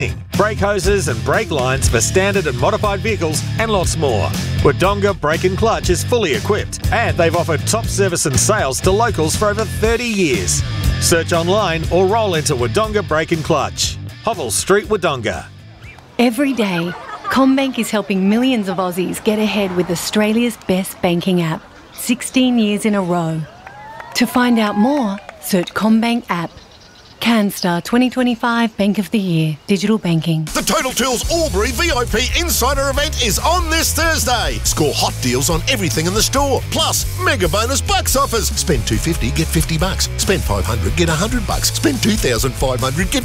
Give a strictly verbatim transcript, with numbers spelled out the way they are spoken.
brake hoses and brake lines for standard and modified vehicles, and lots more. Wodonga Brake and Clutch is fully equipped, and they've offered top service and sales to locals for over thirty years. Search online or roll into Wodonga Brake and Clutch. Hovell Street, Wodonga. Every day, CommBank is helping millions of Aussies get ahead with Australia's best banking app, sixteen years in a row. To find out more, search CommBank app. CanStar twenty twenty-five Bank of the Year. Digital banking. The Total Tools Albury V I P Insider event is on this Thursday. Score hot deals on everything in the store. Plus, mega bonus bucks offers. Spend two hundred fifty, get fifty bucks. Spend five hundred, get one hundred bucks. Spend two thousand five hundred, get